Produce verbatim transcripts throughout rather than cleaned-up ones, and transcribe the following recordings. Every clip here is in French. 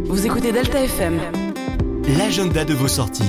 Vous écoutez Delta F M. L'agenda de vos sorties.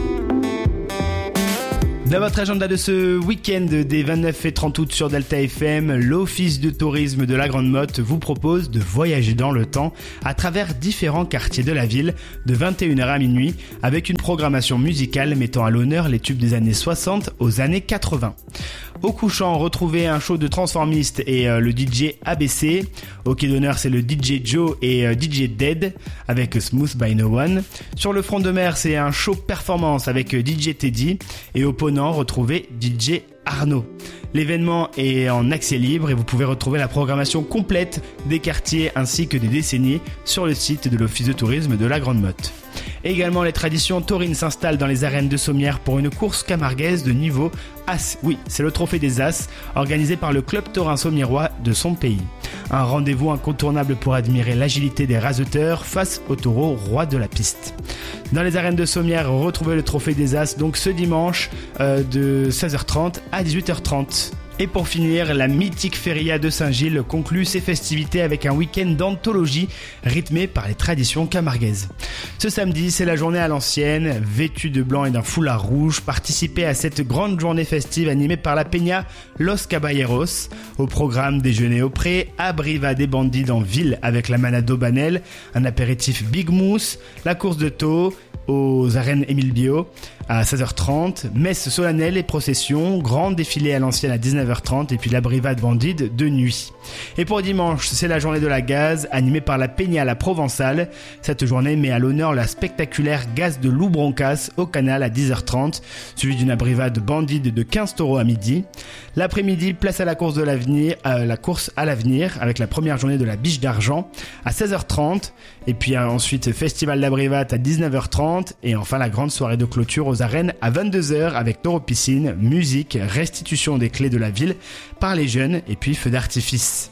Dans votre agenda de ce week-end des vingt-neuf et trente août sur Delta F M, l'Office de tourisme de la Grande Motte vous propose de voyager dans le temps à travers différents quartiers de la ville de vingt et une heures à minuit avec une programmation musicale mettant à l'honneur les tubes des années soixante aux années quatre-vingts. Au couchant, retrouvez un show de transformistes et euh, le D J A B C. Au quai d'honneur, c'est le D J Joe et euh, D J Dead avec Smooth by No One. Sur le front de mer, c'est un show performance avec euh, D J Teddy. Et au Ponant, retrouvez D J Arnaud. L'événement est en accès libre et vous pouvez retrouver la programmation complète des quartiers ainsi que des décennies sur le site de l'Office de tourisme de la Grande Motte. Également, les traditions taurines s'installent dans les arènes de Sommières pour une course camarguaise de niveau As. Oui, c'est le trophée des As, organisé par le club taurin sommiérois de son pays. Un rendez-vous incontournable pour admirer l'agilité des raseteurs face aux taureaux rois de la piste. Dans les arènes de Sommières, retrouvez le trophée des As donc ce dimanche euh, de seize heures trente à dix-huit heures trente. Et pour finir, la mythique Feria de Saint-Gilles conclut ses festivités avec un week-end d'anthologie rythmé par les traditions camarguaises. Ce samedi, c'est la journée à l'ancienne, vêtue de blanc et d'un foulard rouge, participez à cette grande journée festive animée par la Peña Los Caballeros. Au programme, déjeuner au pré, abriva des bandits en ville avec la Manado Banel, un apéritif Big Mousse, la course de taux aux arènes Émile Biot à seize heures trente, messe solennelle et procession, grand défilé à l'ancienne à dix-neuf heures trente et puis la brivade bandide de nuit. Et pour dimanche, c'est la journée de la gaz animée par la Peña La Provençale. Cette journée met à l'honneur la spectaculaire gaz de loup broncas au canal à dix heures trente, suivi d'une brivade bandide de quinze taureaux à midi. L'après-midi, place à la course de l'avenir, euh, la course à l'avenir avec la première journée de la biche d'argent à seize heures trente et puis euh, ensuite festival de la brivade à dix-neuf heures trente et enfin la grande soirée de clôture aux arènes à vingt-deux heures avec taureau piscine, musique, restitution des clés de la ville par les jeunes et puis feu d'artifice.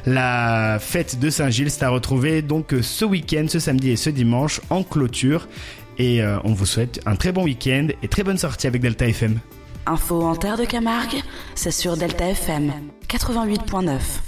La fête de Saint-Gilles c'est à retrouver donc ce week-end, ce samedi et ce dimanche en clôture et euh, on vous souhaite un très bon week-end et très bonne sortie avec Delta F M. Info en terre de Camargue, c'est sur Delta F M quatre-vingt-huit virgule neuf.